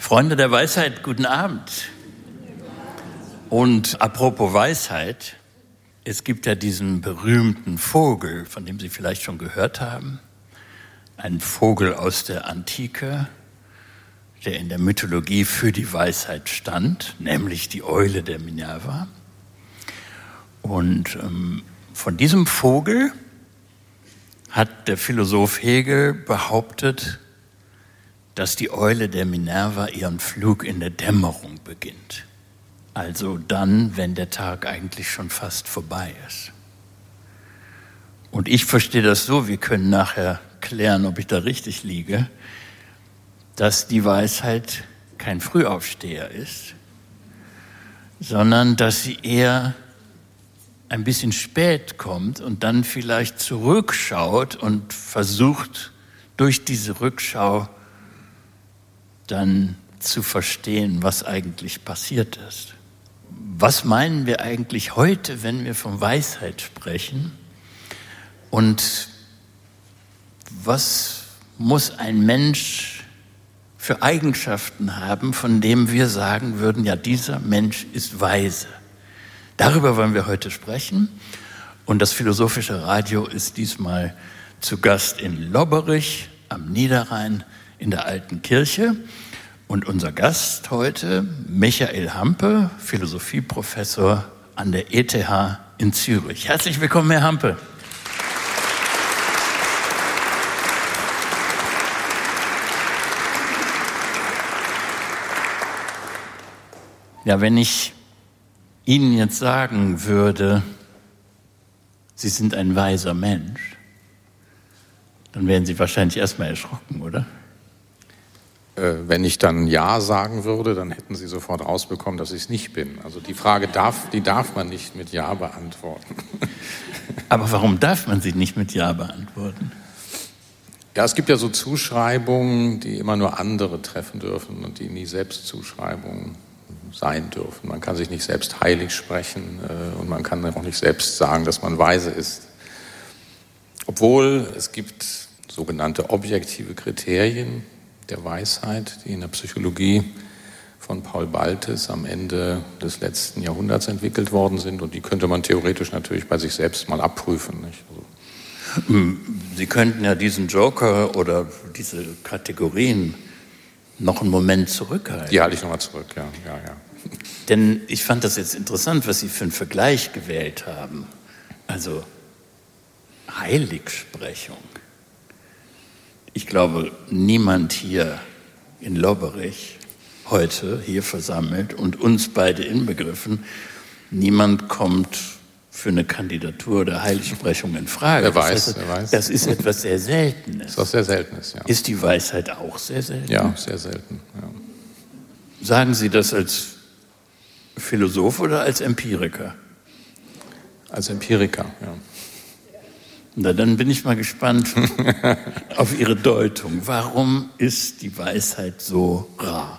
Freunde der Weisheit, guten Abend. Und apropos Weisheit, es gibt ja diesen berühmten Vogel, von dem Sie vielleicht schon gehört haben. Ein Vogel aus der Antike, der in der Mythologie für die Weisheit stand, nämlich die Eule der Minerva. Und von diesem Vogel hat der Philosoph Hegel behauptet, dass die Eule der Minerva ihren Flug in der Dämmerung beginnt. Also dann, wenn der Tag eigentlich schon fast vorbei ist. Und ich verstehe das so, wir können nachher klären, ob ich da richtig liege, dass die Weisheit kein Frühaufsteher ist, sondern dass sie eher ein bisschen spät kommt und dann vielleicht zurückschaut und versucht, durch diese Rückschau dann zu verstehen, was eigentlich passiert ist. Was meinen wir eigentlich heute, wenn wir von Weisheit sprechen? Und was muss ein Mensch für Eigenschaften haben, von dem wir sagen würden, ja, dieser Mensch ist weise? Darüber wollen wir heute sprechen. Und das Philosophische Radio ist diesmal zu Gast in Lobberich am Niederrhein in der Alten Kirche. Und unser Gast heute, Michael Hampe, Philosophieprofessor an der ETH in Zürich. Herzlich willkommen, Herr Hampe. Ja, wenn ich Ihnen jetzt sagen würde, Sie sind ein weiser Mensch, dann wären Sie wahrscheinlich erstmal erschrocken, oder? Wenn ich dann Ja sagen würde, dann hätten Sie sofort rausbekommen, dass ich es nicht bin. Also die Frage darf man nicht mit Ja beantworten. Aber warum darf man sie nicht mit Ja beantworten? Ja, es gibt ja so Zuschreibungen, die immer nur andere treffen dürfen und die nie Selbstzuschreibungen sein dürfen. Man kann sich nicht selbst heilig sprechen und man kann auch nicht selbst sagen, dass man weise ist. Obwohl es gibt sogenannte objektive Kriterien der Weisheit, die in der Psychologie von Paul Baltes am Ende des letzten Jahrhunderts entwickelt worden sind. Und die könnte man theoretisch natürlich bei sich selbst mal abprüfen. Nicht? Also Sie könnten ja diesen Joker oder diese Kategorien noch einen Moment zurückhalten. Die halte ich nochmal zurück, ja. Denn ich fand das jetzt interessant, was Sie für einen Vergleich gewählt haben. Also Heiligsprechung. Ich glaube, niemand hier in Lobberich heute hier versammelt und uns beide inbegriffen, niemand kommt für eine Kandidatur der Heiligsprechung in Frage. Wer weiß. Das ist etwas sehr Seltenes. Das ist was sehr Seltenes, ja. Ist die Weisheit auch sehr selten? Ja, sehr selten, ja. Sagen Sie das als Philosoph oder als Empiriker? Als Empiriker, ja. Na, dann bin ich mal gespannt auf Ihre Deutung. Warum ist die Weisheit so rar?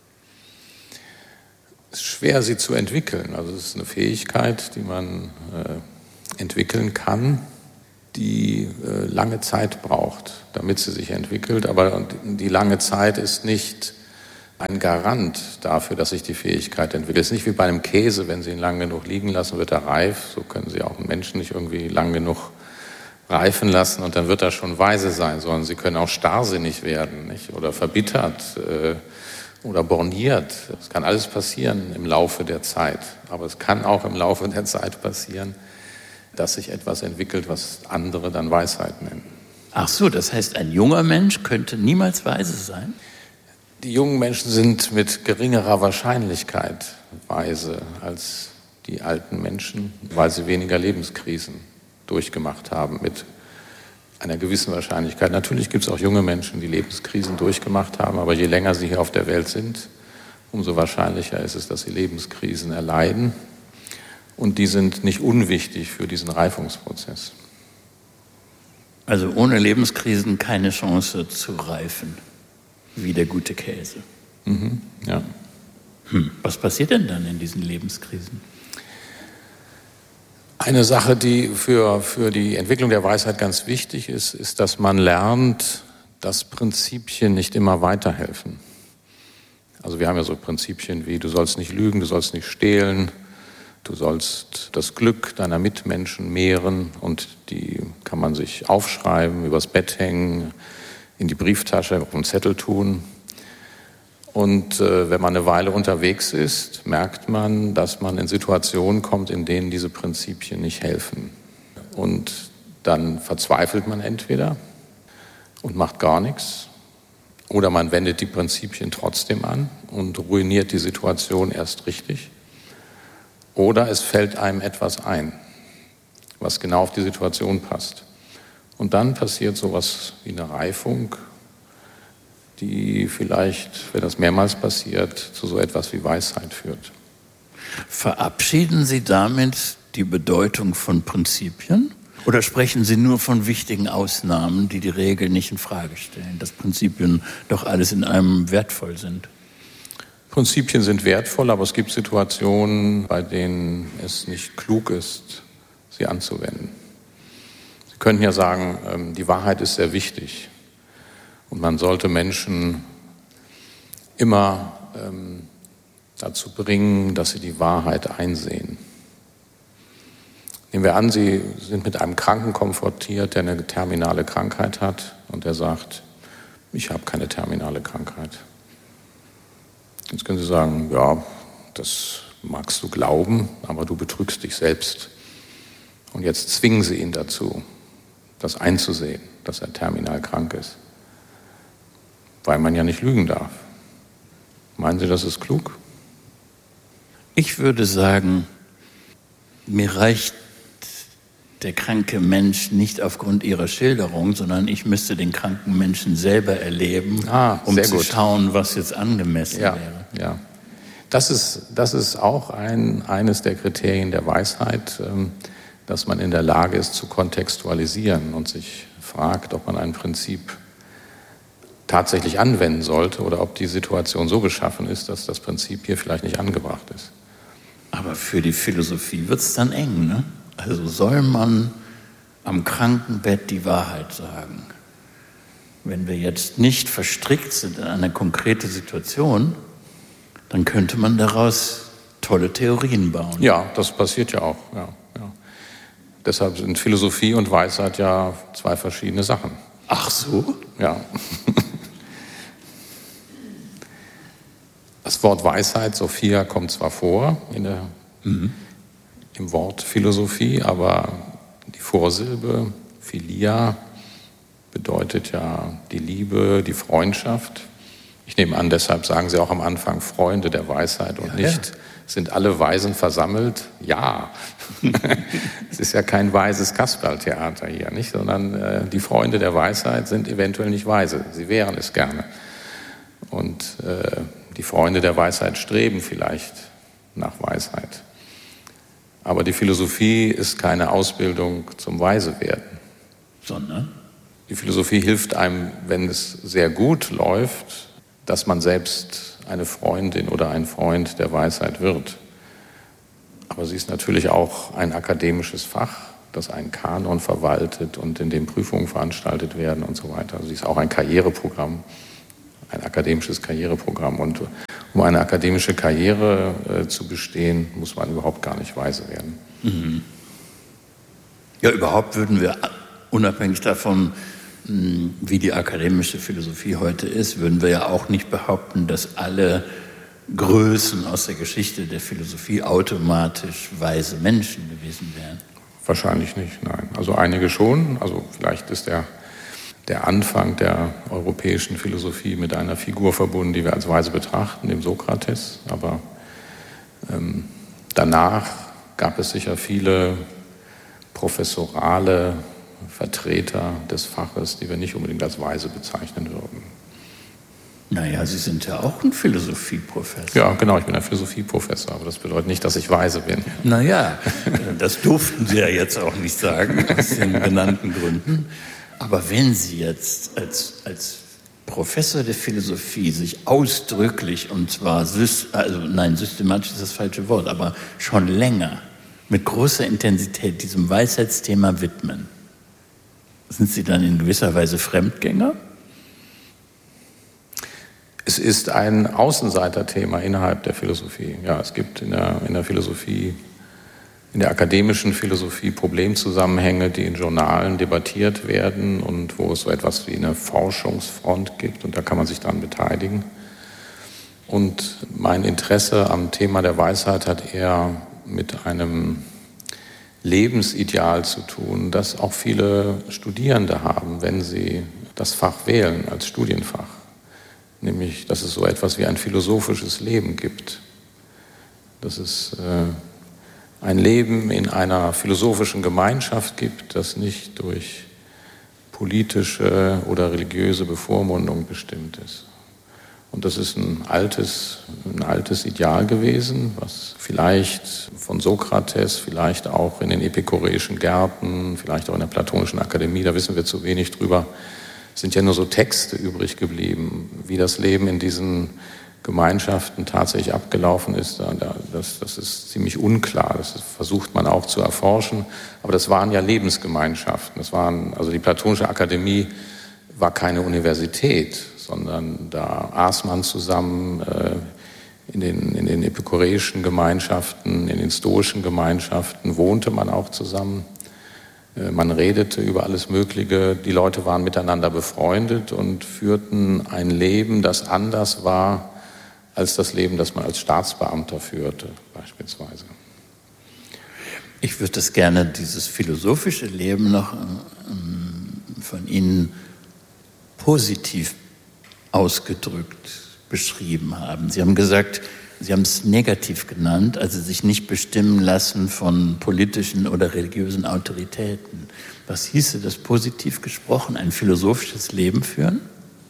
Es ist schwer, sie zu entwickeln. Also es ist eine Fähigkeit, die man entwickeln kann, die lange Zeit braucht, damit sie sich entwickelt. Aber die lange Zeit ist nicht ein Garant dafür, dass sich die Fähigkeit entwickelt. Es ist nicht wie bei einem Käse, wenn Sie ihn lang genug liegen lassen, wird er reif. So können Sie auch einen Menschen nicht irgendwie lang genug reifen lassen und dann wird er schon weise sein, sondern sie können auch starrsinnig werden, nicht? Oder verbittert oder borniert. Es kann alles passieren im Laufe der Zeit. Aber es kann auch im Laufe der Zeit passieren, dass sich etwas entwickelt, was andere dann Weisheit nennen. Ach so, das heißt, ein junger Mensch könnte niemals weise sein? Die jungen Menschen sind mit geringerer Wahrscheinlichkeit weise als die alten Menschen, weil sie weniger Lebenskrisen durchgemacht haben mit einer gewissen Wahrscheinlichkeit. Natürlich gibt es auch junge Menschen, die Lebenskrisen durchgemacht haben, aber je länger sie hier auf der Welt sind, umso wahrscheinlicher ist es, dass sie Lebenskrisen erleiden. Und die sind nicht unwichtig für diesen Reifungsprozess. Also ohne Lebenskrisen keine Chance zu reifen, wie der gute Käse. Ja. Was passiert denn dann in diesen Lebenskrisen? Eine Sache, die für die Entwicklung der Weisheit ganz wichtig ist, ist, dass man lernt, dass Prinzipien nicht immer weiterhelfen. Also wir haben ja so Prinzipien wie, du sollst nicht lügen, du sollst nicht stehlen, du sollst das Glück deiner Mitmenschen mehren und die kann man sich aufschreiben, übers Bett hängen, in die Brieftasche, auf einen Zettel tun. Und wenn man eine Weile unterwegs ist, merkt man, dass man in Situationen kommt, in denen diese Prinzipien nicht helfen. Und dann verzweifelt man entweder und macht gar nichts, oder man wendet die Prinzipien trotzdem an und ruiniert die Situation erst richtig. Oder es fällt einem etwas ein, was genau auf die Situation passt. Und dann passiert sowas wie eine Reifung, die vielleicht, wenn das mehrmals passiert, zu so etwas wie Weisheit führt. Verabschieden Sie damit die Bedeutung von Prinzipien? Oder sprechen Sie nur von wichtigen Ausnahmen, die die Regel nicht in Frage stellen, dass Prinzipien doch alles in einem wertvoll sind? Prinzipien sind wertvoll, aber es gibt Situationen, bei denen es nicht klug ist, sie anzuwenden. Sie könnten ja sagen, die Wahrheit ist sehr wichtig und man sollte Menschen immer dazu bringen, dass sie die Wahrheit einsehen. Nehmen wir an, Sie sind mit einem Kranken konfrontiert, der eine terminale Krankheit hat und der sagt, ich habe keine terminale Krankheit. Jetzt können Sie sagen, ja, das magst du glauben, aber du betrügst dich selbst. Und jetzt zwingen Sie ihn dazu, das einzusehen, dass er terminal krank ist, weil man ja nicht lügen darf. Meinen Sie, das ist klug? Ich würde sagen, mir reicht der kranke Mensch nicht aufgrund Ihrer Schilderung, sondern ich müsste den kranken Menschen selber erleben, um zu schauen, was jetzt angemessen wäre. Ja. Das ist auch eines der Kriterien der Weisheit, dass man in der Lage ist zu kontextualisieren und sich fragt, ob man ein Prinzip tatsächlich anwenden sollte oder ob die Situation so beschaffen ist, dass das Prinzip hier vielleicht nicht angebracht ist. Aber für die Philosophie wird es dann eng, ne? Also soll man am Krankenbett die Wahrheit sagen? Wenn wir jetzt nicht verstrickt sind in eine konkrete Situation, dann könnte man daraus tolle Theorien bauen. Ja, das passiert ja auch. Ja. Deshalb sind Philosophie und Weisheit ja zwei verschiedene Sachen. Ach so? Ja. Das Wort Weisheit, Sophia, kommt zwar vor im Wort Philosophie, aber die Vorsilbe Philia bedeutet ja die Liebe, die Freundschaft. Ich nehme an, deshalb sagen Sie auch am Anfang Freunde der Weisheit und nicht, sind alle Weisen versammelt? Ja. Es ist ja kein weises Kasperltheater hier, nicht? Sondern die Freunde der Weisheit sind eventuell nicht weise. Sie wären es gerne. Und die Freunde der Weisheit streben vielleicht nach Weisheit. Aber die Philosophie ist keine Ausbildung zum Weisewerden. Sondern? Die Philosophie hilft einem, wenn es sehr gut läuft, dass man selbst eine Freundin oder ein Freund der Weisheit wird. Aber sie ist natürlich auch ein akademisches Fach, das einen Kanon verwaltet und in dem Prüfungen veranstaltet werden und so weiter. Also sie ist auch ein Karriereprogramm, ein akademisches Karriereprogramm. Und um eine akademische Karriere zu bestehen, muss man überhaupt gar nicht weise werden. Mhm. Ja, überhaupt würden wir, unabhängig davon, wie die akademische Philosophie heute ist, würden wir ja auch nicht behaupten, dass alle Größen aus der Geschichte der Philosophie automatisch weise Menschen gewesen wären. Wahrscheinlich nicht, nein. Also einige schon. Also vielleicht ist der Anfang der europäischen Philosophie mit einer Figur verbunden, die wir als weise betrachten, dem Sokrates. Aber danach gab es sicher viele professorale Vertreter des Faches, die wir nicht unbedingt als weise bezeichnen würden. Naja, Sie sind ja auch ein Philosophieprofessor. Ja, genau, ich bin ein Philosophieprofessor, aber das bedeutet nicht, dass ich weise bin. Naja, das durften Sie ja jetzt auch nicht sagen, aus den genannten Gründen. Aber wenn Sie jetzt als Professor der Philosophie sich ausdrücklich, und zwar systematisch ist das falsche Wort, aber schon länger, mit großer Intensität diesem Weisheitsthema widmen, sind Sie dann in gewisser Weise Fremdgänger? Es Es ist ein Außenseiterthema innerhalb der Philosophie. Ja, es gibt in der Philosophie, in der akademischen Philosophie Problemzusammenhänge, die in Journalen debattiert werden und wo es so etwas wie eine Forschungsfront gibt und da kann man sich daran beteiligen. Und mein Interesse am Thema der Weisheit hat eher mit einem Lebensideal zu tun, das auch viele Studierende haben, wenn sie das Fach wählen als Studienfach. Nämlich, dass es so etwas wie ein philosophisches Leben gibt. Dass es ein Leben in einer philosophischen Gemeinschaft gibt, das nicht durch politische oder religiöse Bevormundung bestimmt ist. Und das ist ein altes Ideal gewesen, was vielleicht von Sokrates, vielleicht auch in den epikureischen Gärten, vielleicht auch in der Platonischen Akademie, da wissen wir zu wenig drüber, sind ja nur so Texte übrig geblieben, wie das Leben in diesen Gemeinschaften tatsächlich abgelaufen ist. Das ist ziemlich unklar, das versucht man auch zu erforschen, aber das waren ja Lebensgemeinschaften. Also die Platonische Akademie war keine Universität, sondern da aß man zusammen in den epikureischen Gemeinschaften, in den stoischen Gemeinschaften, wohnte man auch zusammen. Man redete über alles Mögliche, die Leute waren miteinander befreundet und führten ein Leben, das anders war als das Leben, das man als Staatsbeamter führte, beispielsweise. Ich würde das gerne, dieses philosophische Leben noch von Ihnen positiv ausgedrückt beschrieben haben. Sie haben gesagt, Sie haben es negativ genannt, also sich nicht bestimmen lassen von politischen oder religiösen Autoritäten. Was hieße das positiv gesprochen, ein philosophisches Leben führen?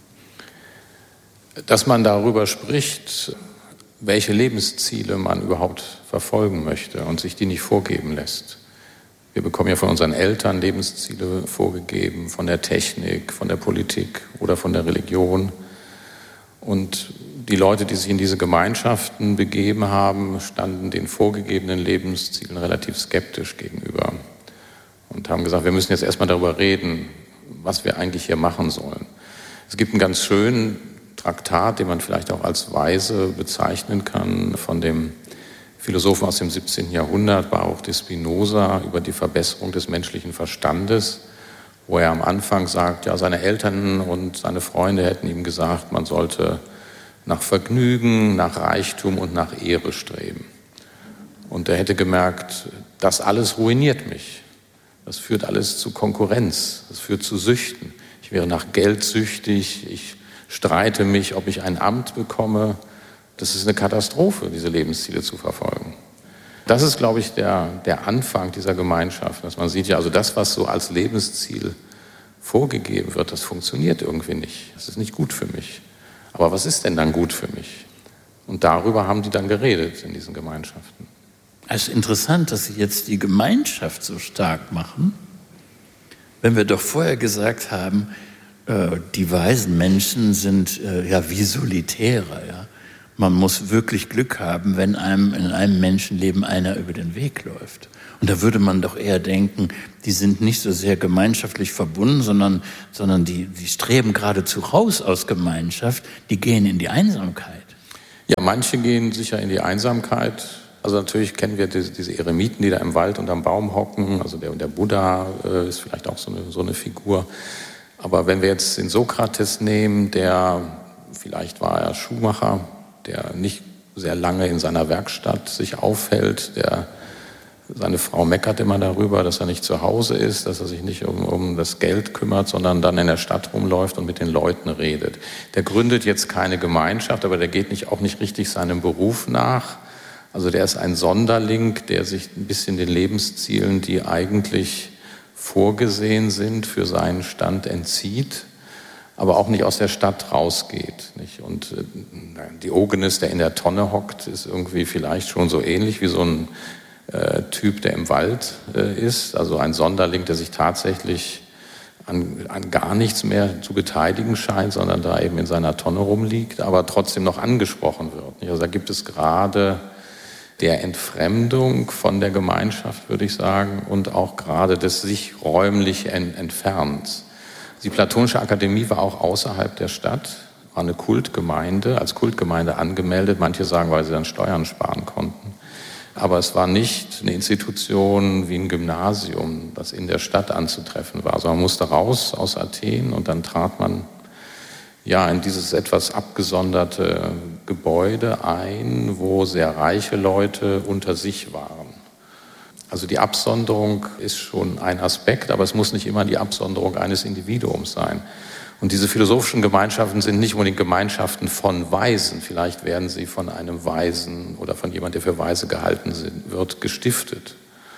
Dass man darüber spricht, welche Lebensziele man überhaupt verfolgen möchte und sich die nicht vorgeben lässt. Wir bekommen ja von unseren Eltern Lebensziele vorgegeben, von der Technik, von der Politik oder von der Religion. Und die Leute, die sich in diese Gemeinschaften begeben haben, standen den vorgegebenen Lebenszielen relativ skeptisch gegenüber und haben gesagt, wir müssen jetzt erstmal darüber reden, was wir eigentlich hier machen sollen. Es gibt einen ganz schönen Traktat, den man vielleicht auch als weise bezeichnen kann, von dem Philosophen aus dem 17. Jahrhundert, Baruch de Spinoza, über die Verbesserung des menschlichen Verstandes, wo er am Anfang sagt, ja, seine Eltern und seine Freunde hätten ihm gesagt, man sollte nach Vergnügen, nach Reichtum und nach Ehre streben. Und er hätte gemerkt, das alles ruiniert mich. Das führt alles zu Konkurrenz, das führt zu Süchten. Ich wäre nach Geld süchtig, ich streite mich, ob ich ein Amt bekomme. Das ist eine Katastrophe, diese Lebensziele zu verfolgen. Das ist, glaube ich, der Anfang dieser Gemeinschaft, dass man sieht, ja, also das, was so als Lebensziel vorgegeben wird, das funktioniert irgendwie nicht. Das ist nicht gut für mich. Aber was ist denn dann gut für mich? Und darüber haben die dann geredet in diesen Gemeinschaften. Es ist interessant, dass Sie jetzt die Gemeinschaft so stark machen, wenn wir doch vorher gesagt haben, die weisen Menschen sind ja wie Solitäre. Ja? Man muss wirklich Glück haben, wenn einem in einem Menschenleben einer über den Weg läuft. Und da würde man doch eher denken, die sind nicht so sehr gemeinschaftlich verbunden, sondern die streben geradezu raus aus Gemeinschaft, die gehen in die Einsamkeit. Ja, manche gehen sicher in die Einsamkeit. Also natürlich kennen wir diese Eremiten, die da im Wald unterm Baum hocken. Also der Buddha ist vielleicht auch so eine Figur. Aber wenn wir jetzt den Sokrates nehmen, vielleicht war er Schuhmacher, der nicht sehr lange in seiner Werkstatt sich aufhält, seine Frau meckert immer darüber, dass er nicht zu Hause ist, dass er sich nicht um das Geld kümmert, sondern dann in der Stadt rumläuft und mit den Leuten redet. Der gründet jetzt keine Gemeinschaft, aber der geht auch nicht richtig seinem Beruf nach. Also der ist ein Sonderling, der sich ein bisschen den Lebenszielen, die eigentlich vorgesehen sind, für seinen Stand entzieht, aber auch nicht aus der Stadt rausgeht. Nicht? Und Diogenes, der in der Tonne hockt, ist irgendwie vielleicht schon so ähnlich wie so ein Typ, der im Wald ist, also ein Sonderling, der sich tatsächlich an gar nichts mehr zu beteiligen scheint, sondern da eben in seiner Tonne rumliegt, aber trotzdem noch angesprochen wird. Nicht? Also da gibt es gerade der Entfremdung von der Gemeinschaft, würde ich sagen, und auch gerade des sich räumlich Entfernens. Die Platonische Akademie war auch außerhalb der Stadt, war eine Kultgemeinde, als Kultgemeinde angemeldet. Manche sagen, weil sie dann Steuern sparen konnten. Aber es war nicht eine Institution wie ein Gymnasium, das in der Stadt anzutreffen war. Also man musste raus aus Athen und dann trat man in dieses etwas abgesonderte Gebäude ein, wo sehr reiche Leute unter sich waren. Also die Absonderung ist schon ein Aspekt, aber es muss nicht immer die Absonderung eines Individuums sein. Und diese philosophischen Gemeinschaften sind nicht unbedingt Gemeinschaften von Weisen. Vielleicht werden sie von einem Weisen oder von jemand, der für Weise gehalten wird, gestiftet.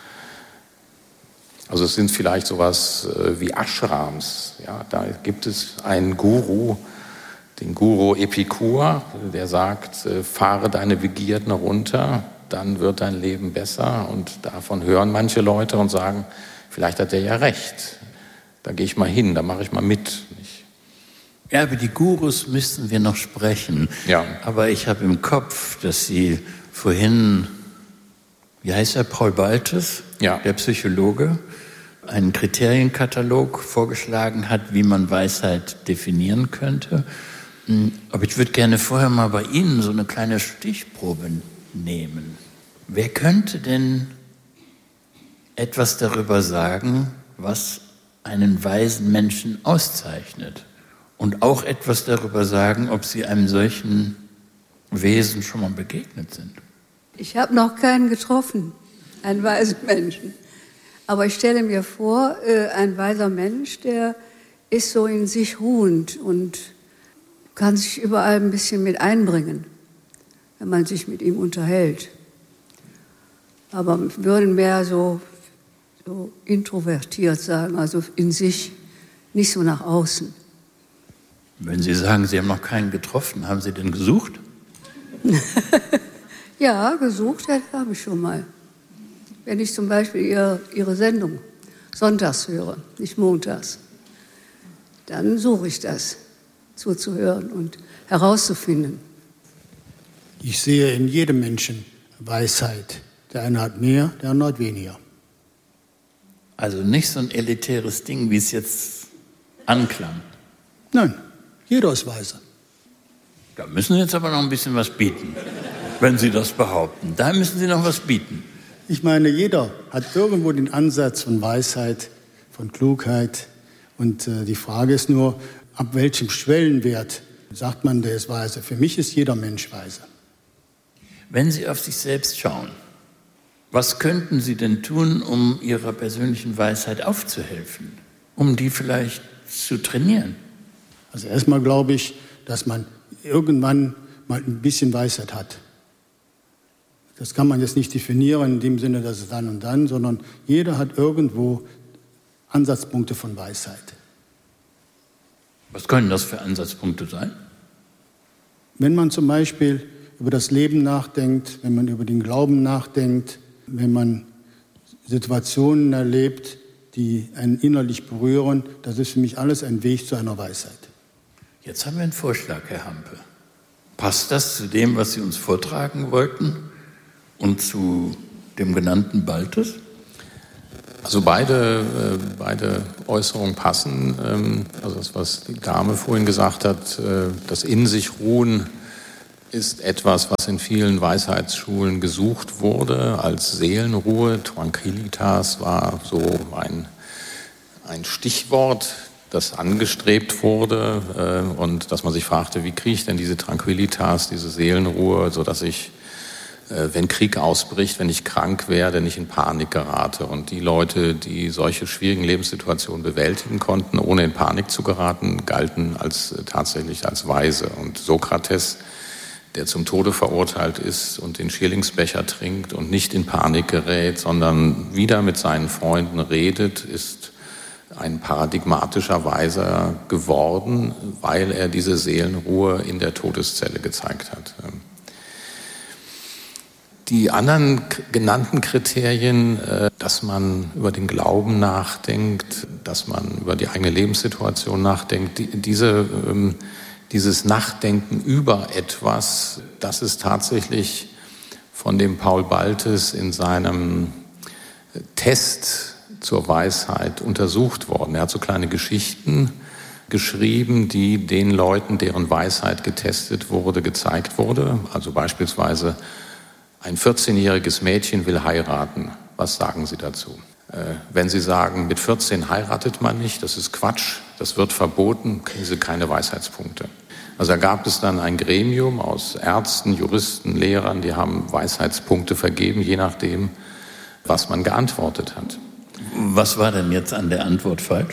Also es sind vielleicht sowas wie Ashrams. Ja, da gibt es einen Guru, den Guru Epikur, der sagt, fahre deine Begierden runter, dann wird dein Leben besser. Und davon hören manche Leute und sagen, vielleicht hat der ja recht. Da gehe ich mal hin, da mache ich mal mit. Ja, über die Gurus müssten wir noch sprechen. Ja. Aber ich habe im Kopf, dass Sie vorhin, wie heißt er, Paul Baltes, der Psychologe, einen Kriterienkatalog vorgeschlagen hat, wie man Weisheit definieren könnte. Aber ich würde gerne vorher mal bei Ihnen so eine kleine Stichprobe nehmen. Wer könnte denn etwas darüber sagen, was einen weisen Menschen auszeichnet? Und auch etwas darüber sagen, ob Sie einem solchen Wesen schon mal begegnet sind. Ich habe noch keinen getroffen, einen weisen Menschen. Aber ich stelle mir vor, ein weiser Mensch, der ist so in sich ruhend und kann sich überall ein bisschen mit einbringen, wenn man sich mit ihm unterhält. Aber wir würden mehr so introvertiert sagen, also in sich, nicht so nach außen. Wenn Sie sagen, Sie haben noch keinen getroffen, haben Sie denn gesucht? Ja, gesucht habe ich schon mal. Wenn ich zum Beispiel Ihre Sendung sonntags höre, nicht montags, dann suche ich das, zuzuhören und herauszufinden. Ich sehe in jedem Menschen Weisheit. Der eine hat mehr, der andere hat weniger. Also nicht so ein elitäres Ding, wie es jetzt anklang. Nein. Jeder ist weise. Da müssen Sie jetzt aber noch ein bisschen was bieten, wenn Sie das behaupten. Da müssen Sie noch was bieten. Ich meine, jeder hat irgendwo den Ansatz von Weisheit, von Klugheit. Und die Frage ist nur, ab welchem Schwellenwert sagt man, der ist weise. Für mich ist jeder Mensch weise. Wenn Sie auf sich selbst schauen, was könnten Sie denn tun, um Ihrer persönlichen Weisheit aufzuhelfen? Um die vielleicht zu trainieren? Also erstmal glaube ich, dass man irgendwann mal ein bisschen Weisheit hat. Das kann man jetzt nicht definieren in dem Sinne, dass es dann und dann, sondern jeder hat irgendwo Ansatzpunkte von Weisheit. Was können das für Ansatzpunkte sein? Wenn man zum Beispiel über das Leben nachdenkt, wenn man über den Glauben nachdenkt, wenn man Situationen erlebt, die einen innerlich berühren, das ist für mich alles ein Weg zu einer Weisheit. Jetzt haben wir einen Vorschlag, Herr Hampe. Passt das zu dem, was Sie uns vortragen wollten und zu dem genannten Baltes? Also beide Äußerungen passen. Also das, was die Dame vorhin gesagt hat, das in sich ruhen ist etwas, was in vielen Weisheitsschulen gesucht wurde als Seelenruhe. Tranquillitas war so ein Stichwort, das angestrebt wurde und dass man sich fragte, wie kriege ich denn diese Tranquillitas, diese Seelenruhe, sodass ich, wenn Krieg ausbricht, wenn ich krank werde, nicht in Panik gerate. Und die Leute, die solche schwierigen Lebenssituationen bewältigen konnten, ohne in Panik zu geraten, galten tatsächlich als weise. Und Sokrates, der zum Tode verurteilt ist und den Schierlingsbecher trinkt und nicht in Panik gerät, sondern wieder mit seinen Freunden redet, ist ein paradigmatischer Weiser geworden, weil er diese Seelenruhe in der Todeszelle gezeigt hat. Die anderen genannten Kriterien, dass man über den Glauben nachdenkt, dass man über die eigene Lebenssituation nachdenkt, dieses Nachdenken über etwas, das ist tatsächlich von dem Paul Baltes in seinem Test zur Weisheit untersucht worden. Er hat so kleine Geschichten geschrieben, die den Leuten, deren Weisheit getestet wurde, gezeigt wurde. Also beispielsweise ein 14-jähriges Mädchen will heiraten. Was sagen Sie dazu? Wenn Sie sagen, mit 14 heiratet man nicht, das ist Quatsch, das wird verboten, kriegen Sie keine Weisheitspunkte. Also da gab es dann ein Gremium aus Ärzten, Juristen, Lehrern, die haben Weisheitspunkte vergeben, je nachdem, was man geantwortet hat. Was war denn jetzt an der Antwort falsch?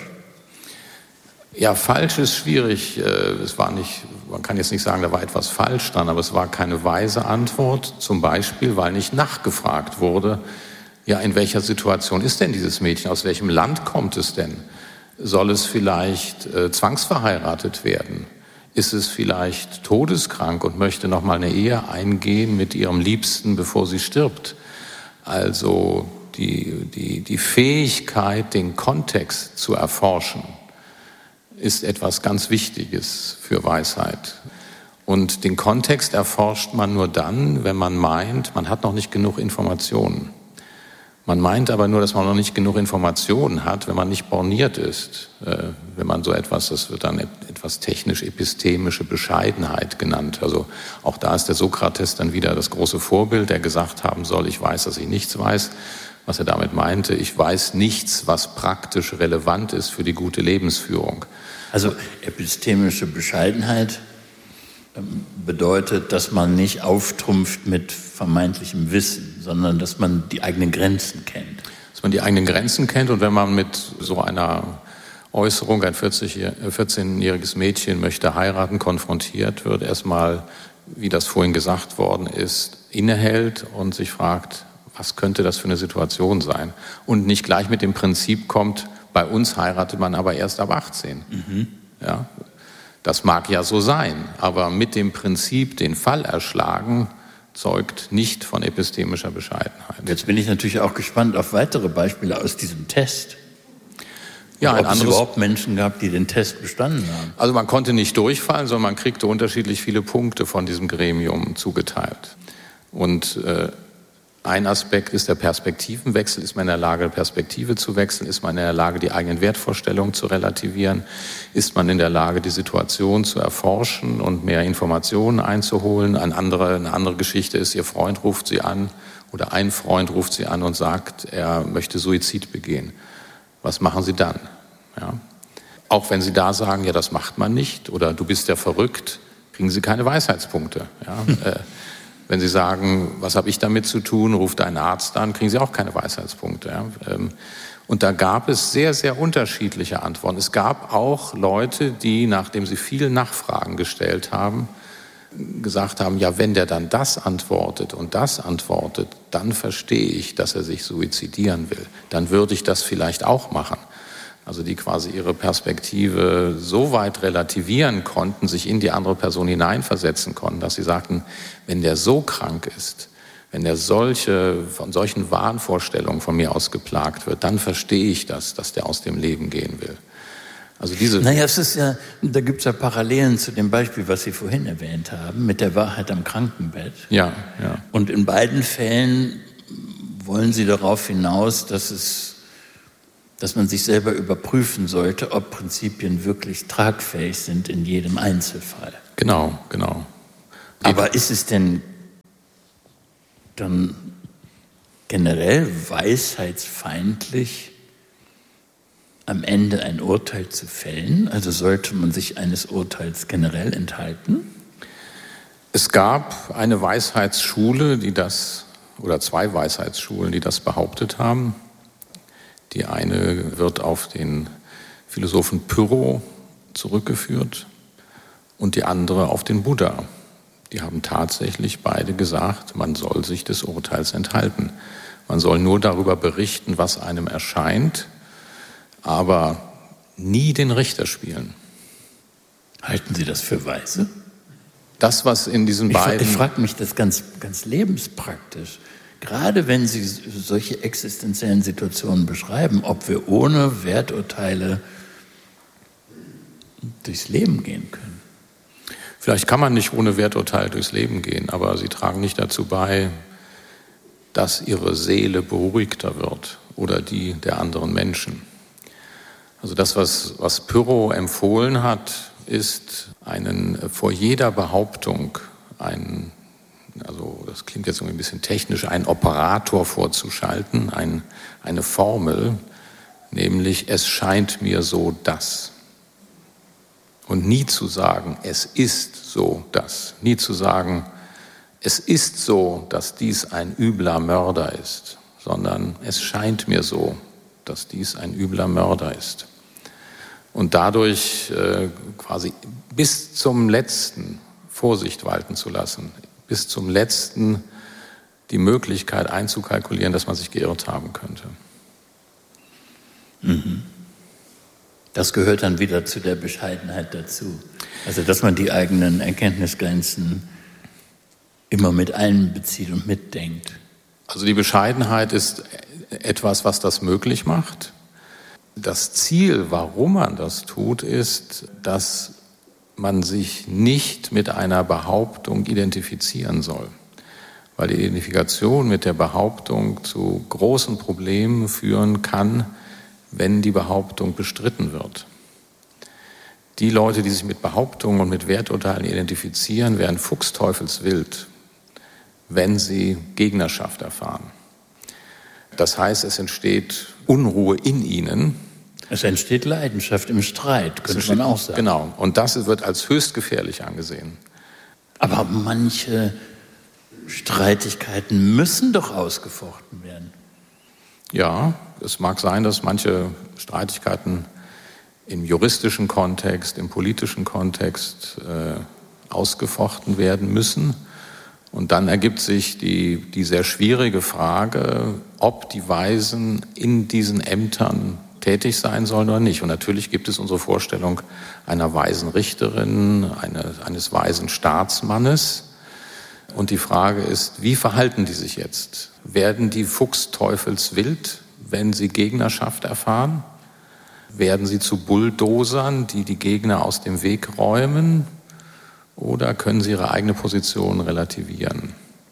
Ja, falsch ist schwierig. Es war nicht, man kann jetzt nicht sagen, da war etwas falsch dran, aber es war keine weise Antwort, zum Beispiel, weil nicht nachgefragt wurde, ja, in welcher Situation ist denn dieses Mädchen, aus welchem Land kommt es denn? Soll es vielleicht zwangsverheiratet werden? Ist es vielleicht todeskrank und möchte noch mal eine Ehe eingehen mit ihrem Liebsten, bevor sie stirbt? Also die Fähigkeit, den Kontext zu erforschen, ist etwas ganz Wichtiges für Weisheit. Und den Kontext erforscht man nur dann, wenn man meint, man hat noch nicht genug Informationen. Man meint aber nur, dass man noch nicht genug Informationen hat, wenn man nicht borniert ist. Wenn man so etwas, das wird dann etwas technisch-epistemische Bescheidenheit genannt. Also auch da ist der Sokrates dann wieder das große Vorbild, der gesagt haben soll, ich weiß, dass ich nichts weiß. Was er damit meinte, ich weiß nichts, was praktisch relevant ist für die gute Lebensführung. Also epistemische Bescheidenheit bedeutet, dass man nicht auftrumpft mit vermeintlichem Wissen, sondern dass man die eigenen Grenzen kennt. Dass man die eigenen Grenzen kennt und wenn man mit so einer Äußerung, ein 14-jähriges Mädchen möchte heiraten, konfrontiert wird, erstmal, wie das vorhin gesagt worden ist, innehält und sich fragt, was könnte das für eine Situation sein? Und nicht gleich mit dem Prinzip kommt, bei uns heiratet man aber erst ab 18. Ja, das mag ja so sein, aber mit dem Prinzip den Fall erschlagen, zeugt nicht von epistemischer Bescheidenheit. Jetzt bin ich natürlich auch gespannt auf weitere Beispiele aus diesem Test. Ja, ob es überhaupt Menschen gab, die den Test bestanden haben. Also man konnte nicht durchfallen, sondern man kriegte unterschiedlich viele Punkte von diesem Gremium zugeteilt. Und ein Aspekt ist der Perspektivenwechsel. Ist man in der Lage, Perspektive zu wechseln? Ist man in der Lage, die eigenen Wertvorstellungen zu relativieren? Ist man in der Lage, die Situation zu erforschen und mehr Informationen einzuholen? Eine andere Geschichte ist, Ihr Freund ruft Sie an oder ein Freund ruft Sie an und sagt, er möchte Suizid begehen. Was machen Sie dann? Ja. Auch wenn Sie da sagen, ja, das macht man nicht oder du bist ja verrückt, kriegen Sie keine Weisheitspunkte. Ja. Wenn Sie sagen, was habe ich damit zu tun, ruft ein Arzt an, kriegen Sie auch keine Weisheitspunkte. Ja. Und da gab es sehr, sehr unterschiedliche Antworten. Es gab auch Leute, die, nachdem sie viele Nachfragen gestellt haben, gesagt haben, ja, wenn der dann das antwortet und das antwortet, dann verstehe ich, dass er sich suizidieren will. Dann würde ich das vielleicht auch machen. Also die quasi ihre Perspektive so weit relativieren konnten, sich in die andere Person hineinversetzen konnten, dass sie sagten, wenn der so krank ist, wenn der von solchen Wahnvorstellungen von mir aus geplagt wird, dann verstehe ich das, dass der aus dem Leben gehen will. Also es ist ja, da gibt es ja Parallelen zu dem Beispiel, was Sie vorhin erwähnt haben, mit der Wahrheit am Krankenbett. Ja. Und in beiden Fällen wollen Sie darauf hinaus, dass man sich selber überprüfen sollte, ob Prinzipien wirklich tragfähig sind in jedem Einzelfall. Genau. Aber ist es denn dann generell weisheitsfeindlich, am Ende ein Urteil zu fällen? Also sollte man sich eines Urteils generell enthalten? Es gab eine Weisheitsschule, oder zwei Weisheitsschulen, die das behauptet haben. Die eine wird auf den Philosophen Pyrrho zurückgeführt und die andere auf den Buddha. Die haben tatsächlich beide gesagt, man soll sich des Urteils enthalten. Man soll nur darüber berichten, was einem erscheint, aber nie den Richter spielen. Halten Sie das für weise? Das, was in diesen beiden... Ich frage mich das ganz, ganz lebenspraktisch. Gerade wenn Sie solche existenziellen Situationen beschreiben, ob wir ohne Werturteile durchs Leben gehen können. Vielleicht kann man nicht ohne Werturteil durchs Leben gehen, aber sie tragen nicht dazu bei, dass ihre Seele beruhigter wird oder die der anderen Menschen. Also das, was Pyrrho empfohlen hat, ist vor jeder Behauptung also das klingt jetzt irgendwie ein bisschen technisch, einen Operator vorzuschalten, eine Formel, nämlich es scheint mir so, dass. Und nie zu sagen, es ist so, dass. Nie zu sagen, es ist so, dass dies ein übler Mörder ist, sondern es scheint mir so, dass dies ein übler Mörder ist. Und dadurch quasi bis zum Letzten Vorsicht walten zu lassen, bis zum Letzten die Möglichkeit einzukalkulieren, dass man sich geirrt haben könnte. Das gehört dann wieder zu der Bescheidenheit dazu. Also, dass man die eigenen Erkenntnisgrenzen immer mit einbezieht und mitdenkt. Also die Bescheidenheit ist etwas, was das möglich macht. Das Ziel, warum man das tut, ist, dass man sich nicht mit einer Behauptung identifizieren soll. Weil die Identifikation mit der Behauptung zu großen Problemen führen kann, wenn die Behauptung bestritten wird. Die Leute, die sich mit Behauptungen und mit Werturteilen identifizieren, werden fuchsteufelswild, wenn sie Gegnerschaft erfahren. Das heißt, es entsteht Unruhe in ihnen. Es entsteht Leidenschaft im Streit, könnte man auch sagen. Genau, und das wird als höchst gefährlich angesehen. Aber manche Streitigkeiten müssen doch ausgefochten werden. Ja, es mag sein, dass manche Streitigkeiten im juristischen Kontext, im politischen Kontext ausgefochten werden müssen. Und dann ergibt sich die sehr schwierige Frage, ob die Weisen in diesen Ämtern tätig sein sollen oder nicht. Und natürlich gibt es unsere Vorstellung einer weisen Richterin, eines weisen Staatsmannes. Und die Frage ist, wie verhalten die sich jetzt? Werden die fuchsteufelswild, wenn sie Gegnerschaft erfahren? Werden sie zu Bulldozern, die die Gegner aus dem Weg räumen? Oder können sie ihre eigene Position relativieren?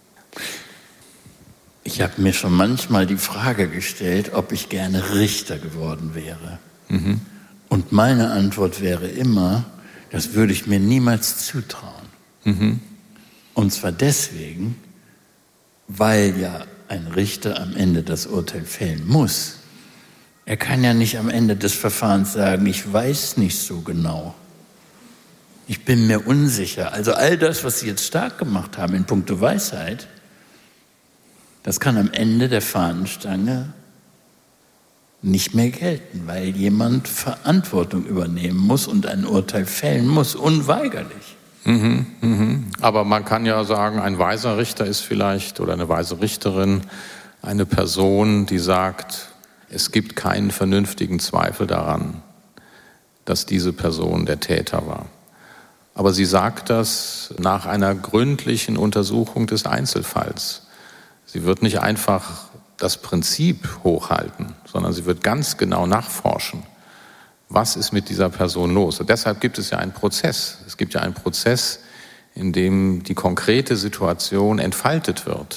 Ich habe mir schon manchmal die Frage gestellt, ob ich gerne Richter geworden wäre. Und meine Antwort wäre immer, das würde ich mir niemals zutrauen. Und zwar deswegen, weil ja ein Richter am Ende das Urteil fällen muss. Er kann ja nicht am Ende des Verfahrens sagen, ich weiß nicht so genau. Ich bin mir unsicher. Also all das, was Sie jetzt stark gemacht haben in puncto Weisheit, das kann am Ende der Fahnenstange nicht mehr gelten, weil jemand Verantwortung übernehmen muss und ein Urteil fällen muss, unweigerlich. Aber man kann ja sagen, ein weiser Richter ist vielleicht, oder eine weise Richterin, eine Person, die sagt, es gibt keinen vernünftigen Zweifel daran, dass diese Person der Täter war. Aber sie sagt das nach einer gründlichen Untersuchung des Einzelfalls. Sie wird nicht einfach das Prinzip hochhalten, sondern sie wird ganz genau nachforschen, was ist mit dieser Person los. Und deshalb gibt es ja einen Prozess. Es gibt ja einen Prozess, in dem die konkrete Situation entfaltet wird.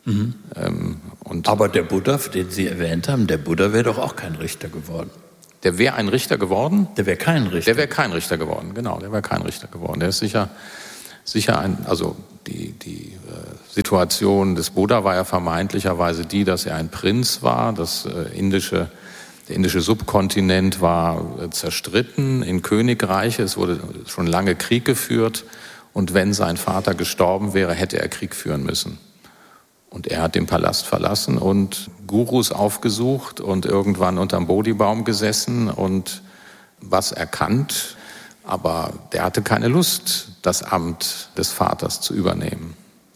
Aber der Buddha, den Sie erwähnt haben, der Buddha wäre doch auch kein Richter geworden. Der wäre ein Richter geworden? Der wäre kein Richter. Der wäre kein Richter geworden, genau. Der wäre kein Richter geworden. Der ist sicher die Situation des Buddha war ja vermeintlicherweise die, dass er ein Prinz war. Der indische Subkontinent war zerstritten in Königreiche. Es wurde schon lange Krieg geführt. Und wenn sein Vater gestorben wäre, hätte er Krieg führen müssen. Und er hat den Palast verlassen und Gurus aufgesucht und irgendwann unterm Bodhibaum gesessen und was erkannt. Aber der hatte keine Lust, das Amt des Vaters zu übernehmen.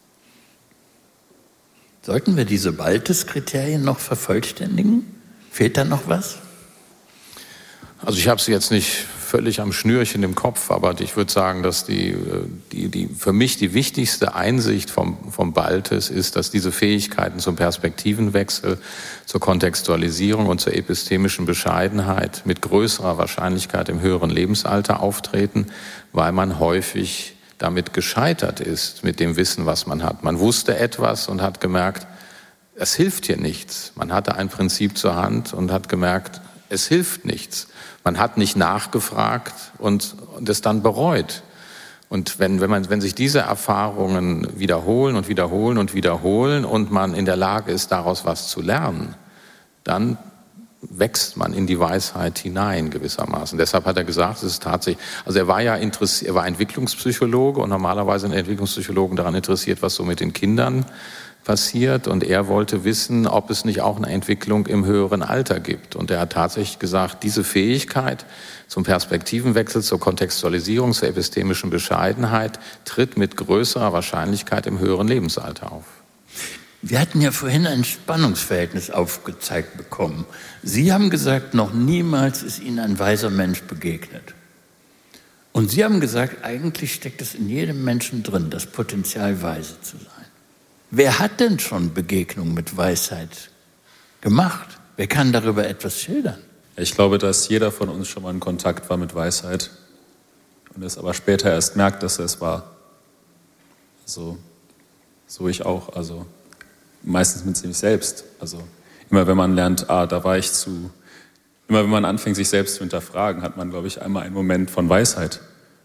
Sollten wir diese Baltes-Kriterien noch vervollständigen? Fehlt da noch was? Also ich habe sie jetzt nicht völlig am Schnürchen im Kopf, aber ich würde sagen, dass die für mich die wichtigste Einsicht vom Baltes ist, dass diese Fähigkeiten zum Perspektivenwechsel, zur Kontextualisierung und zur epistemischen Bescheidenheit mit größerer Wahrscheinlichkeit im höheren Lebensalter auftreten, weil man häufig damit gescheitert ist, mit dem Wissen, was man hat. Man wusste etwas und hat gemerkt, es hilft hier nichts. Man hatte ein Prinzip zur Hand und hat gemerkt, Es hilft nichts. Man hat nicht nachgefragt und es dann bereut. Und wenn sich diese Erfahrungen wiederholen und wiederholen und wiederholen und man in der Lage ist, daraus was zu lernen, dann wächst man in die Weisheit hinein gewissermaßen. Deshalb hat er gesagt, es ist tatsächlich, also er war Entwicklungspsychologe und normalerweise sind Entwicklungspsychologen daran interessiert, was so mit den Kindern passiert, und er wollte wissen, ob es nicht auch eine Entwicklung im höheren Alter gibt. Und er hat tatsächlich gesagt, diese Fähigkeit zum Perspektivenwechsel, zur Kontextualisierung, zur epistemischen Bescheidenheit tritt mit größerer Wahrscheinlichkeit im höheren Lebensalter auf. Wir hatten ja vorhin ein Spannungsverhältnis aufgezeigt bekommen. Sie haben gesagt, noch niemals ist Ihnen ein weiser Mensch begegnet. Und Sie haben gesagt, eigentlich steckt es in jedem Menschen drin, das Potenzial, weise zu sein. Wer hat denn schon Begegnungen mit Weisheit gemacht? Wer kann darüber etwas schildern? Ich glaube, dass jeder von uns schon mal in Kontakt war mit Weisheit und es aber später erst merkt, dass er es war. Also, so ich auch. Also meistens mit sich selbst. Also immer wenn man lernt, da war ich zu. Immer wenn man anfängt, sich selbst zu hinterfragen, hat man, glaube ich, einmal einen Moment von Weisheit.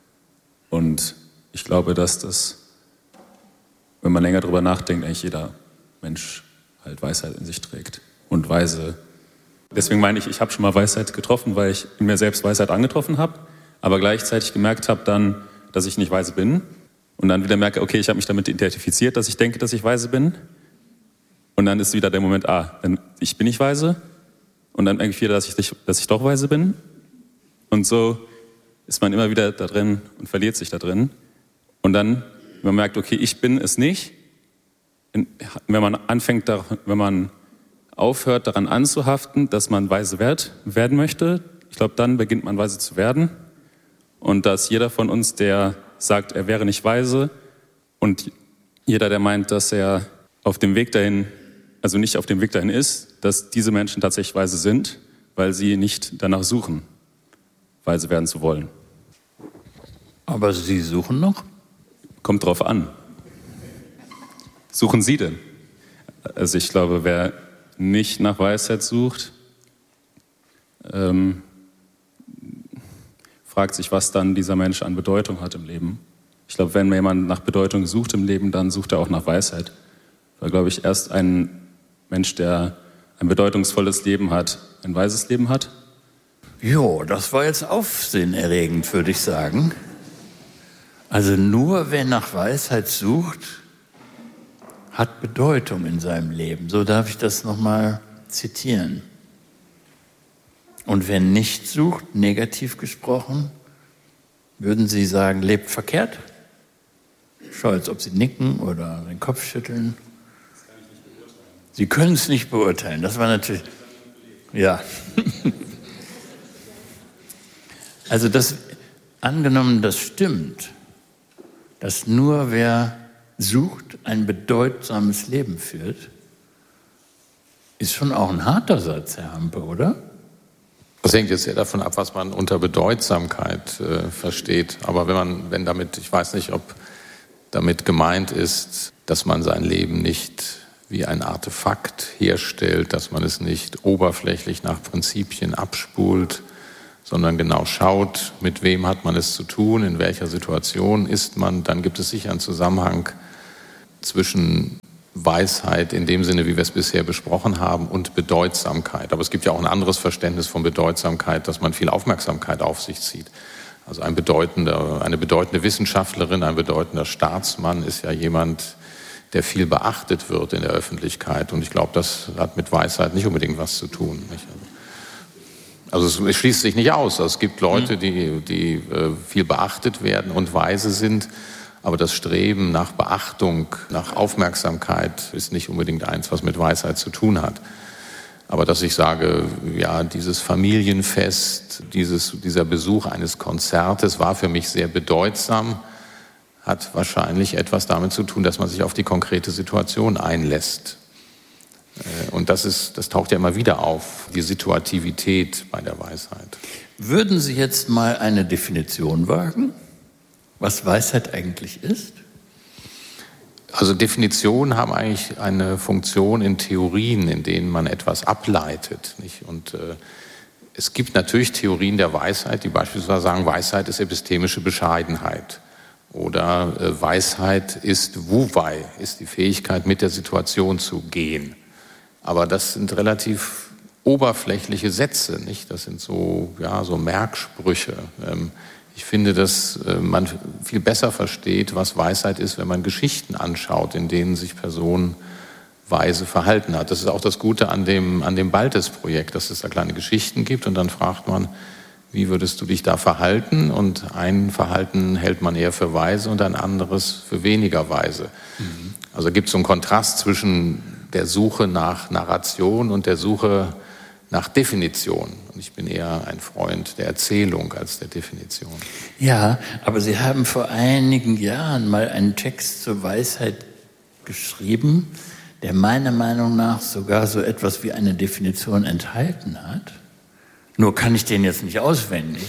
Und ich glaube, dass das, wenn man länger drüber nachdenkt, eigentlich jeder Mensch halt Weisheit in sich trägt und weise. Deswegen meine ich habe schon mal Weisheit getroffen, weil ich in mir selbst Weisheit angetroffen habe, aber gleichzeitig gemerkt habe dann, dass ich nicht weise bin und dann wieder merke, okay, ich habe mich damit identifiziert, dass ich denke, dass ich weise bin, und dann ist wieder der Moment, ich bin nicht weise, und dann merke ich wieder, dass ich doch weise bin, und so ist man immer wieder da drin und verliert sich da drin, und dann man merkt, okay, ich bin es nicht. Wenn man aufhört, daran anzuhaften, dass man weise werden möchte, ich glaube, dann beginnt man weise zu werden. Und dass jeder von uns, der sagt, er wäre nicht weise, und jeder, der meint, dass er auf dem Weg dahin, also nicht auf dem Weg dahin ist, dass diese Menschen tatsächlich weise sind, weil sie nicht danach suchen, weise werden zu wollen. Aber Sie suchen noch? Kommt drauf an. Suchen Sie denn? Also ich glaube, wer nicht nach Weisheit sucht, fragt sich, was dann dieser Mensch an Bedeutung hat im Leben. Ich glaube, wenn jemand nach Bedeutung sucht im Leben, dann sucht er auch nach Weisheit. Weil, glaube ich, erst ein Mensch, der ein bedeutungsvolles Leben hat, ein weises Leben hat. Jo, das war jetzt aufsehenerregend, würde ich sagen. Also nur wer nach Weisheit sucht, hat Bedeutung in seinem Leben. So darf ich das nochmal zitieren. Und wer nicht sucht, negativ gesprochen, würden Sie sagen, lebt verkehrt? Scholz, ob Sie nicken oder den Kopf schütteln. Das kann ich nicht beurteilen. Sie können es nicht beurteilen. Das war natürlich... Ja. Also angenommen, das stimmt, dass nur wer sucht, ein bedeutsames Leben führt, ist schon auch ein harter Satz, Herr Hampe, oder? Das hängt jetzt sehr davon ab, was man unter Bedeutsamkeit versteht. Aber wenn damit, ich weiß nicht, ob damit gemeint ist, dass man sein Leben nicht wie ein Artefakt herstellt, dass man es nicht oberflächlich nach Prinzipien abspult, sondern genau schaut, mit wem hat man es zu tun, in welcher Situation ist man, dann gibt es sicher einen Zusammenhang zwischen Weisheit in dem Sinne, wie wir es bisher besprochen haben, und Bedeutsamkeit. Aber es gibt ja auch ein anderes Verständnis von Bedeutsamkeit, dass man viel Aufmerksamkeit auf sich zieht. Also eine bedeutende Wissenschaftlerin, ein bedeutender Staatsmann ist ja jemand, der viel beachtet wird in der Öffentlichkeit. Und ich glaube, das hat mit Weisheit nicht unbedingt was zu tun. Also es schließt sich nicht aus. Es gibt Leute, die viel beachtet werden und weise sind, aber das Streben nach Beachtung, nach Aufmerksamkeit ist nicht unbedingt eins, was mit Weisheit zu tun hat. Aber dass ich sage, ja, dieses Familienfest, dieser Besuch eines Konzertes war für mich sehr bedeutsam, hat wahrscheinlich etwas damit zu tun, dass man sich auf die konkrete Situation einlässt. Und das taucht ja immer wieder auf, die Situativität bei der Weisheit. Würden Sie jetzt mal eine Definition wagen, was Weisheit eigentlich ist? Also Definitionen haben eigentlich eine Funktion in Theorien, in denen man etwas ableitet, nicht? Und Es gibt natürlich Theorien der Weisheit, die beispielsweise sagen, Weisheit ist epistemische Bescheidenheit. Oder Weisheit ist Wu-Wei, ist die Fähigkeit, mit der Situation zu gehen. Aber das sind relativ oberflächliche Sätze, nicht? Das sind so Merksprüche. Ich finde, dass man viel besser versteht, was Weisheit ist, wenn man Geschichten anschaut, in denen sich Personen weise verhalten hat. Das ist auch das Gute an dem Baltes-Projekt, dass es da kleine Geschichten gibt und dann fragt man, wie würdest du dich da verhalten? Und ein Verhalten hält man eher für weise und ein anderes für weniger weise. Mhm. Also gibt es so einen Kontrast zwischen der Suche nach Narration und der Suche nach Definition. Und ich bin eher ein Freund der Erzählung als der Definition. Ja, aber Sie haben vor einigen Jahren mal einen Text zur Weisheit geschrieben, der meiner Meinung nach sogar so etwas wie eine Definition enthalten hat. Nur kann ich den jetzt nicht auswendig.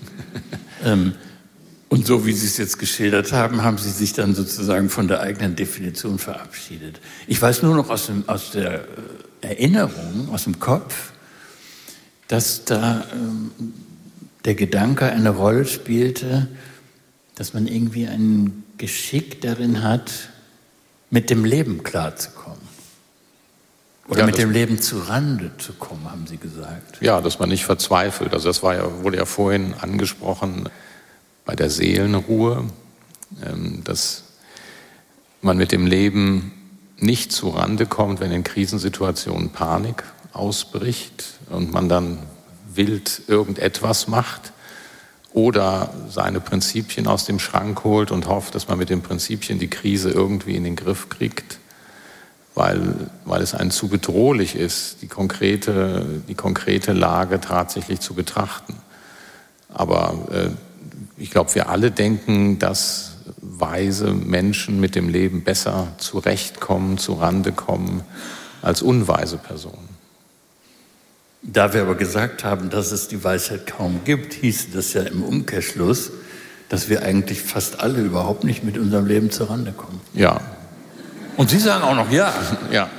Und so wie Sie es jetzt geschildert haben, haben Sie sich dann sozusagen von der eigenen Definition verabschiedet. Ich weiß nur noch aus der Erinnerung, aus dem Kopf, dass da der Gedanke eine Rolle spielte, dass man irgendwie ein Geschick darin hat, mit dem Leben klarzukommen. Oder mit dem Leben zu Rande zu kommen, haben Sie gesagt. Ja, dass man nicht verzweifelt. Also das wurde ja vorhin angesprochen bei der Seelenruhe, dass man mit dem Leben nicht zu Rande kommt, wenn in Krisensituationen Panik ausbricht und man dann wild irgendetwas macht oder seine Prinzipien aus dem Schrank holt und hofft, dass man mit den Prinzipien die Krise irgendwie in den Griff kriegt. Weil es einem zu bedrohlich ist, die konkrete Lage tatsächlich zu betrachten. Aber ich glaube, wir alle denken, dass weise Menschen mit dem Leben besser zurechtkommen, zu Rande kommen, als unweise Personen. Da wir aber gesagt haben, dass es die Weisheit kaum gibt, hieß das ja im Umkehrschluss, dass wir eigentlich fast alle überhaupt nicht mit unserem Leben zu Rande kommen. Ja. Und Sie sagen auch noch ja. Ja.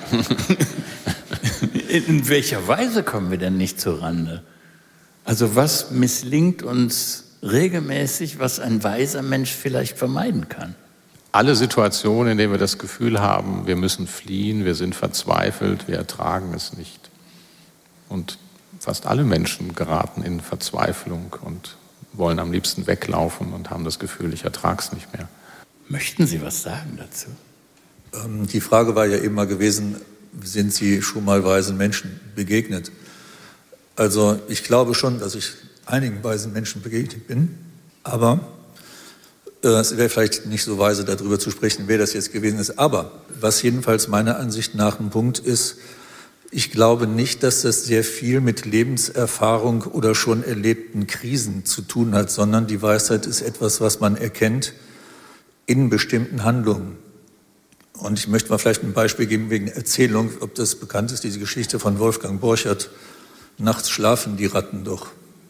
In welcher Weise kommen wir denn nicht zu Rande? Also was misslingt uns regelmäßig, was ein weiser Mensch vielleicht vermeiden kann? Alle Situationen, in denen wir das Gefühl haben, wir müssen fliehen, wir sind verzweifelt, wir ertragen es nicht. Und fast alle Menschen geraten in Verzweiflung und wollen am liebsten weglaufen und haben das Gefühl, ich ertrage es nicht mehr. Möchten Sie was sagen dazu? Die Frage war ja eben mal gewesen, sind Sie schon mal weisen Menschen begegnet? Also ich glaube schon, dass ich einigen weisen Menschen begegnet bin, aber es wäre vielleicht nicht so weise, darüber zu sprechen, wer das jetzt gewesen ist. Aber was jedenfalls meiner Ansicht nach ein Punkt ist, ich glaube nicht, dass das sehr viel mit Lebenserfahrung oder schon erlebten Krisen zu tun hat, sondern die Weisheit ist etwas, was man erkennt in bestimmten Handlungen. Und ich möchte mal vielleicht ein Beispiel geben wegen Erzählung, ob das bekannt ist, diese Geschichte von Wolfgang Borchert, nachts schlafen die Ratten doch.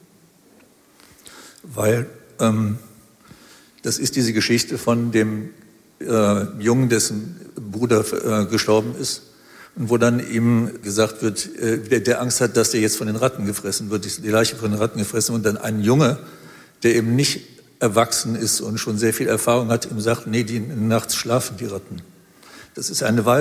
Weil das ist diese Geschichte von dem Jungen, dessen Bruder gestorben ist und wo dann ihm gesagt wird, der Angst hat, dass der jetzt von den Ratten gefressen wird, die Leiche von den Ratten gefressen und dann ein Junge, der eben nicht erwachsen ist und schon sehr viel Erfahrung hat, ihm sagt, nee, nachts schlafen die Ratten. Das ist eine Weise.